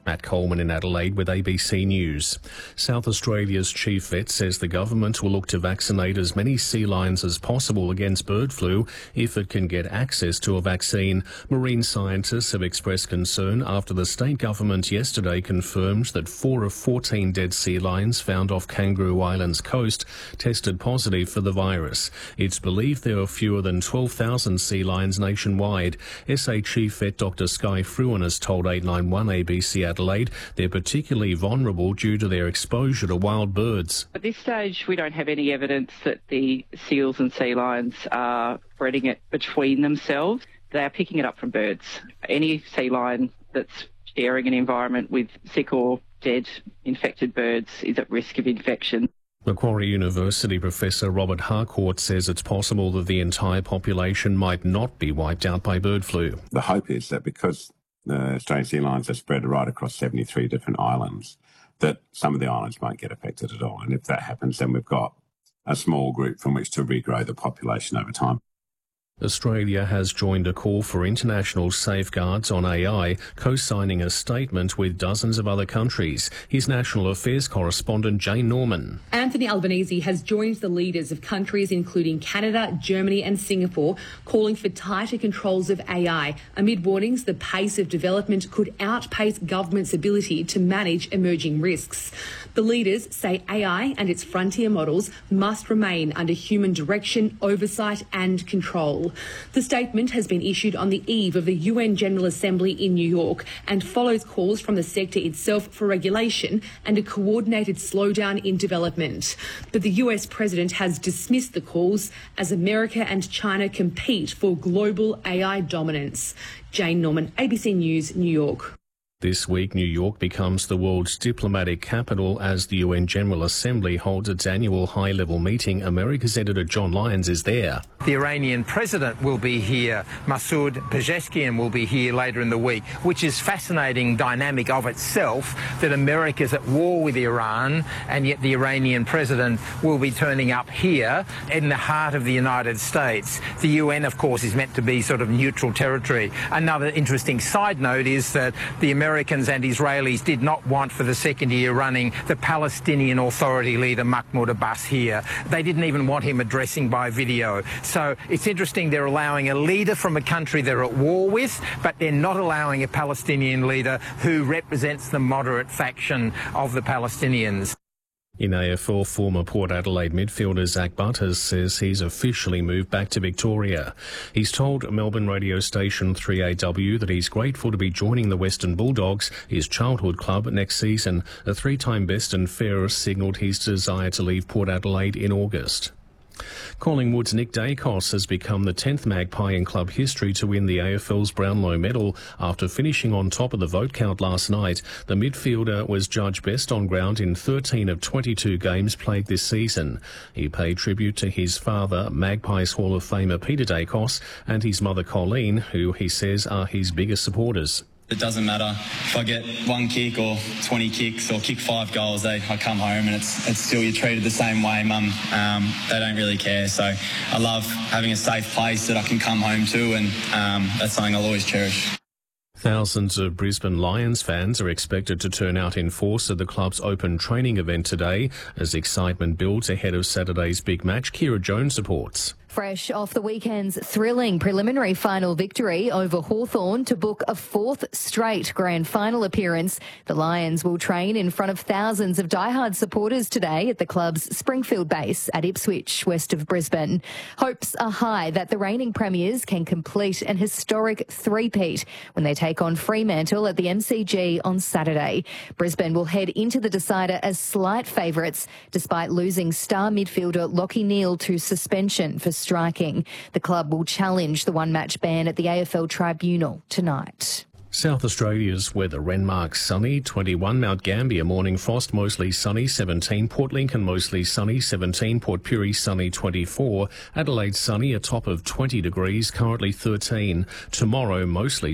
Matt Coleman in Adelaide with ABC News. South Australia's chief vet says the government will look to vaccinate as many sea lions as possible against bird flu if it can get access to a vaccine. Marine scientists have expressed concern after the state government yesterday confirmed that 4 of 14 dead sea lions found off Kangaroo Island's coast tested positive for the virus. It's believed there are fewer than 12,000 sea lions nationwide. SA Chief Vet Dr Sky Fruin has told 891 ABC Adelaide they're particularly vulnerable due to their exposure to wild birds. At this stage, we don't have any evidence that the seals and sea lions are spreading it between themselves. They are picking it up from birds. Any sea lion that's sharing an environment with sick or dead infected birds is at risk of infection. Macquarie University Professor Robert Harcourt says it's possible that the entire population might not be wiped out by bird flu. The hope is that because the Australian sea lions are spread right across 73 different islands, that some of the islands won't get affected at all. And if that happens, then we've got a small group from which to regrow the population over time. Australia has joined a call for international safeguards on AI, co-signing a statement with dozens of other countries. Here's National Affairs correspondent Jane Norman. Anthony Albanese has joined the leaders of countries including Canada, Germany and Singapore, calling for tighter controls of AI, amid warnings the pace of development could outpace governments' ability to manage emerging risks. The leaders say AI and its frontier models must remain under human direction, oversight and control. The statement has been issued on the eve of the UN General Assembly in New York and follows calls from the sector itself for regulation and a coordinated slowdown in development. But the US president has dismissed the calls as America and China compete for global AI dominance. Jane Norman, ABC News, New York. This week, New York becomes the world's diplomatic capital as the UN General Assembly holds its annual high-level meeting. America's editor John Lyons is there. The Iranian president will be here. Masoud Pezeshkian will be here later in the week, which is fascinating dynamic of itself, that America's at war with Iran and yet the Iranian president will be turning up here in the heart of the United States. The UN, of course, is meant to be sort of neutral territory. Another interesting side note is that the Americans and Israelis did not want for the second year running the Palestinian Authority leader Mahmoud Abbas here. They didn't even want him addressing by video. So it's interesting they're allowing a leader from a country they're at war with, but they're not allowing a Palestinian leader who represents the moderate faction of the Palestinians. In AFL, former Port Adelaide midfielder Zach Butters says he's officially moved back to Victoria. He's told Melbourne radio station 3AW that he's grateful to be joining the Western Bulldogs, his childhood club, next season. A three-time best and fairest signalled his desire to leave Port Adelaide in August. Collingwood's Nick Dacos has become the 10th Magpie in club history to win the AFL's Brownlow medal after finishing on top of the vote count last night. The midfielder was judged best on ground in 13 of 22 games played this season. He paid tribute to his father, Magpies Hall of Famer Peter Dacos, and his mother Colleen, who he says are his biggest supporters. It doesn't matter if I get one kick or 20 kicks or kick 5 goals. I come home and it's still you're treated the same way, Mum. They don't really care. So I love having a safe place that I can come home to, and that's something I'll always cherish. Thousands of Brisbane Lions fans are expected to turn out in force at the club's open training event today as excitement builds ahead of Saturday's big match. Kira Jones reports. Fresh off the weekend's thrilling preliminary final victory over Hawthorn to book a 4th straight grand final appearance, the Lions will train in front of thousands of diehard supporters today at the club's Springfield base at Ipswich, west of Brisbane. Hopes are high that the reigning premiers can complete an historic three-peat when they take on Fremantle at the MCG on Saturday. Brisbane will head into the decider as slight favourites, despite losing star midfielder Lachie Neale to suspension for striking. The club will challenge the one-match ban at the AFL Tribunal tonight. South Australia's weather: Renmark sunny, 21, Mount Gambier morning frost, mostly sunny, 17, Port Lincoln mostly sunny, 17, Port Pirie sunny, 24, Adelaide sunny, a top of 20 degrees, currently 13. Tomorrow mostly